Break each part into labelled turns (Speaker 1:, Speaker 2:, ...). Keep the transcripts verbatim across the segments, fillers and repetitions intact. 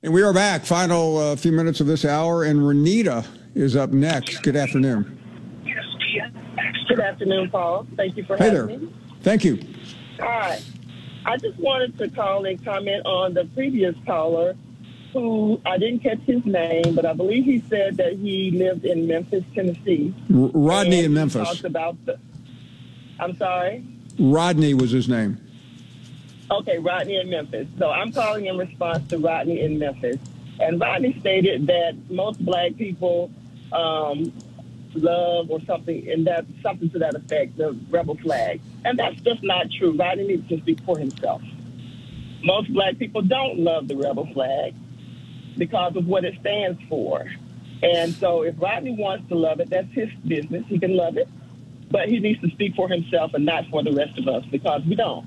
Speaker 1: And we are back. Final uh, few minutes of this hour, and Renita is up next. Good afternoon.
Speaker 2: Good afternoon, Paul. Thank you for
Speaker 1: hey
Speaker 2: having
Speaker 1: there.
Speaker 2: me.
Speaker 1: Thank you.
Speaker 2: All right. I just wanted to call and comment on the previous caller who, I didn't catch his name, but I believe he said that he lived in Memphis, Tennessee.
Speaker 1: R- Rodney
Speaker 2: and
Speaker 1: in
Speaker 2: he
Speaker 1: Memphis.
Speaker 2: Talked about the, I'm sorry?
Speaker 1: Rodney was his name.
Speaker 2: Okay, Rodney in Memphis. So I'm calling in response to Rodney in Memphis. And Rodney stated that most black people um, love or something, and that something to that effect, the rebel flag. And that's just not true. Rodney needs to speak for himself. Most black people don't love the rebel flag because of what it stands for. And so if Rodney wants to love it, that's his business. He can love it. But he needs to speak for himself and not for the rest of us, because we don't.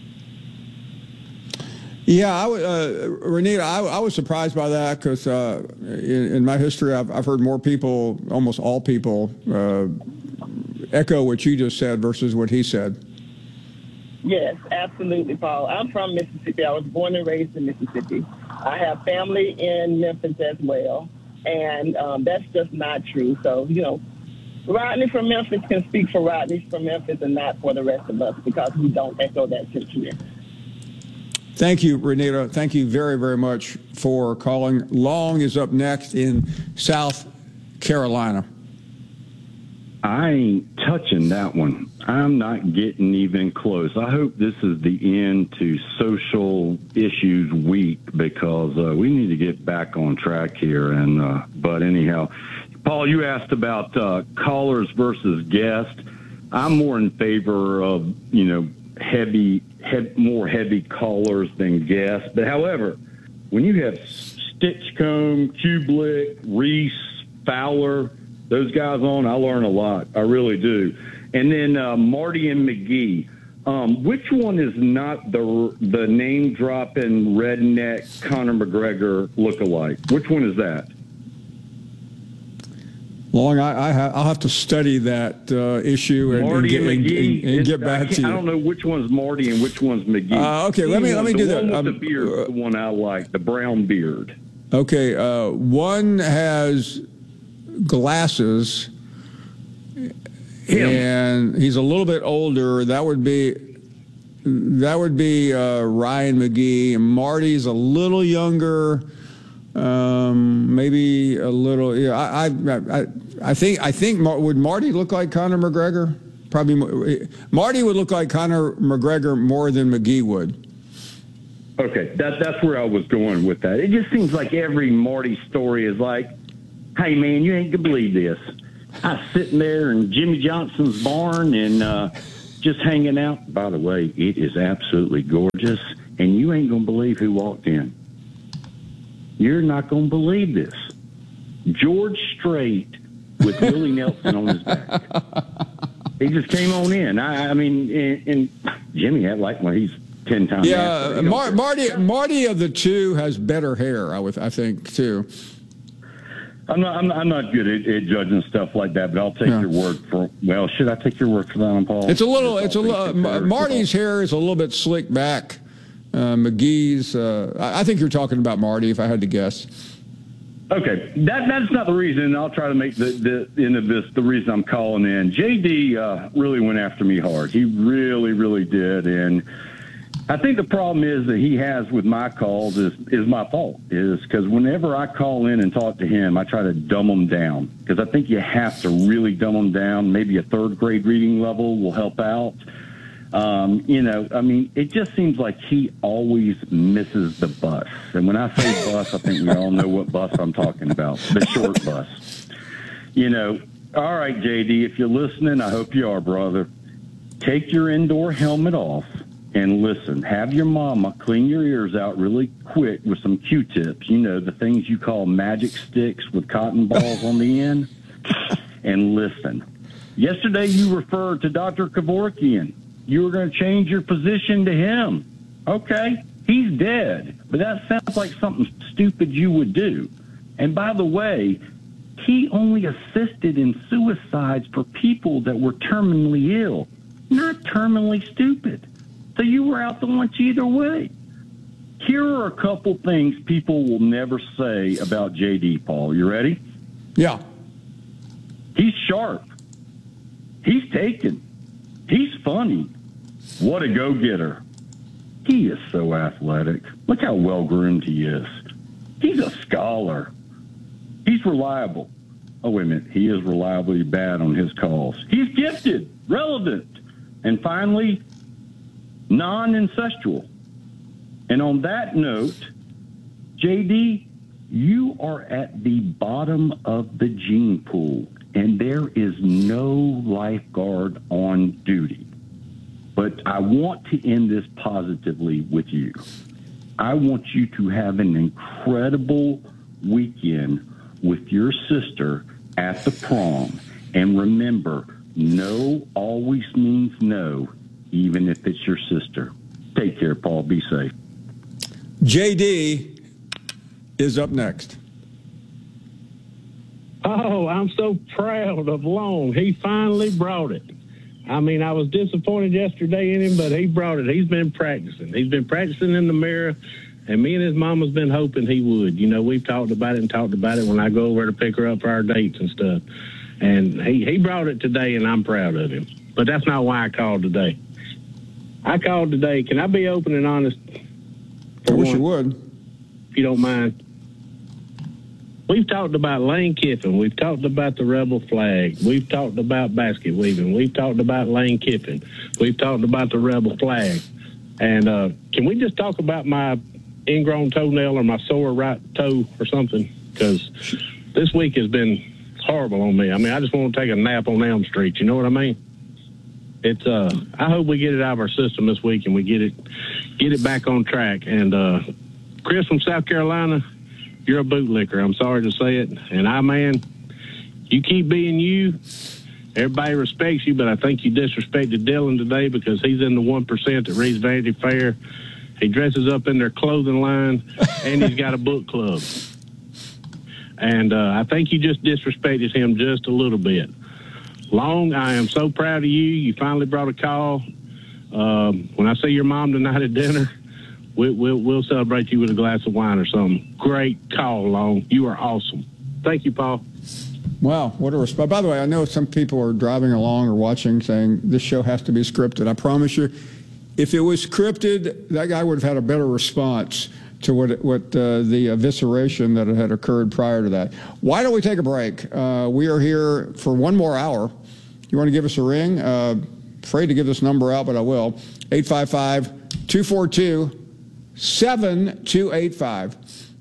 Speaker 1: Yeah, I, uh, Renita, I, I was surprised by that because uh, in, in my history, I've, I've heard more people, almost all people, uh, echo what you just said versus what he said.
Speaker 2: Yes, absolutely, Paul. I'm from Mississippi. I was born and raised in Mississippi. I have family in Memphis as well, and um, that's just not true. So, you know, Rodney from Memphis can speak for Rodney from Memphis and not for the rest of us, because we don't echo that sentiment.
Speaker 1: Thank you, Renita. Thank you very, very much for calling. Long is up next in South Carolina.
Speaker 3: I ain't touching that one. I'm not getting even close. I hope this is the end to Social Issues Week, because uh, we need to get back on track here. And uh, but anyhow, Paul, you asked about uh, callers versus guests. I'm more in favor of, you know, heavy, head, more heavy callers than guests. But however, when you have Stitchcomb, Kublick, Reese, Fowler, those guys on, I learn a lot. I really do. And then uh, Marty and McGee. Um, which one is not the the name dropping redneck Conor McGregor lookalike? Which one is that?
Speaker 1: Long, I, I ha- I'll have to study that uh, issue and, and, get, and, and, and get back to you.
Speaker 3: I don't know which one's Marty and which one's McGee.
Speaker 1: Uh, okay, let me let me
Speaker 3: the
Speaker 1: do
Speaker 3: one
Speaker 1: that.
Speaker 3: With
Speaker 1: Um,
Speaker 3: the beard,
Speaker 1: uh,
Speaker 3: the one I like, the brown beard.
Speaker 1: Okay, uh, one has glasses,
Speaker 3: Him.
Speaker 1: and he's a little bit older. That would be that would be uh, Ryan McGee. And Marty's a little younger. Um, maybe a little. Yeah, I, I, I, I think. I think. Would Marty look like Conor McGregor? Probably. Marty would look like Conor McGregor more than McGee would.
Speaker 3: Okay, that that's where I was going with that. It just seems like every Marty story is like, "Hey man, you ain't gonna believe this. I was sitting there in Jimmy Johnson's barn and uh, just hanging out. By the way, it is absolutely gorgeous, and you ain't gonna believe who walked in. You're not going to believe this. George Strait with Willie Nelson on his back. He just came on in. I, I mean, and, and Jimmy had like, well, he's ten times.
Speaker 1: Yeah, Mar- Marty. Marty of the two has better hair. I would, I think, too.
Speaker 3: I'm not. I'm not, I'm not good at, at judging stuff like that, but I'll take yeah. your word for. Well, should I take your word for that one, Paul?
Speaker 1: It's a little. It's a little. Uh, Marty's hair is a little bit slick back. Uh, McGee's, uh, I think you're talking about Marty, if I had to guess.
Speaker 3: Okay, that that's not the reason. I'll try to make the, the end of this the reason I'm calling in. J D uh, really went after me hard. He really, really did. And I think the problem is that he has with my calls is, is my fault, is because whenever I call in and talk to him, I try to dumb them down, because I think you have to really dumb them down. Maybe a third grade reading level will help out. Um, you know, I mean, it just seems like he always misses the bus. And when I say bus, I think we all know what bus I'm talking about, the short bus. You know, all right, J D, if you're listening, I hope you are, brother. Take your indoor helmet off and listen. Have your mama clean your ears out really quick with some Q-tips. You know, the things you call magic sticks with cotton balls on the end. And listen. Yesterday you referred to Doctor Kevorkian. You were going to change your position to him. Okay, he's dead. But that sounds like something stupid you would do. And by the way, he only assisted in suicides for people that were terminally ill, not terminally stupid. So you were out to lunch either way. Here are a couple things people will never say about J D, Paul. You ready?
Speaker 1: Yeah.
Speaker 3: He's sharp. He's taken. He's funny. What a go-getter. He is so athletic. Look how well-groomed he is. He's a scholar. He's reliable. Oh, wait a minute. He is reliably bad on his calls. He's gifted, relevant, and finally, non-incestual. And on that note, J D, you are at the bottom of the gene pool, and there is no lifeguard on duty. But I want to end this positively with you. I want you to have an incredible weekend with your sister at the prom. And remember, no always means no, even if it's your sister. Take care, Paul. Be safe.
Speaker 1: J D is up next.
Speaker 4: Oh, I'm so proud of Long. He finally brought it. I mean, I was disappointed yesterday in him, but he brought it. He's been practicing. He's been practicing in the mirror, and me and his mama's been hoping he would. You know, we've talked about it and talked about it when I go over to pick her up for our dates and stuff. And he, he brought it today, and I'm proud of him. But that's not why I called today. I called today. Can I be open and honest?
Speaker 1: I wish you would.
Speaker 4: If you don't mind. We've talked about Lane Kiffin. We've talked about the Rebel flag. We've talked about basket weaving. We've talked about Lane Kiffin. We've talked about the Rebel flag. And uh, can we just talk about my ingrown toenail or my sore right toe or something? Because this week has been horrible on me. I mean, I just want to take a nap on Elm Street. You know what I mean? It's. Uh, I hope we get it out of our system this week and we get it, get it back on track. And uh, Chris from South Carolina, you're a bootlicker. I'm sorry to say it. And I, man, you keep being you. Everybody respects you, but I think you disrespected Dylan today because he's in the one percent that reads Vanity Fair. He dresses up in their clothing line, and he's got a book club. And uh, I think you just disrespected him just a little bit. Long, I am so proud of you. You finally brought a call. Um, when I see your mom tonight at dinner, we, we'll, we'll celebrate you with a glass of wine or something. Great call, Long. You are awesome. Thank you, Paul.
Speaker 1: Wow, what a response. By the way, I know some people are driving along or watching saying this show has to be scripted. I promise you, if it was scripted, that guy would have had a better response to what what uh, the evisceration that had occurred prior to that. Why don't we take a break? Uh, we are here for one more hour. You want to give us a ring? Uh, afraid to give this number out, but I will. eight five five, two four two, seven two eight five.